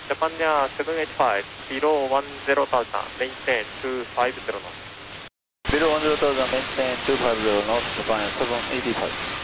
Japan Air 785, 010,000, maintain 250 knots. 010,000, maintain 250 knots, Japan 785.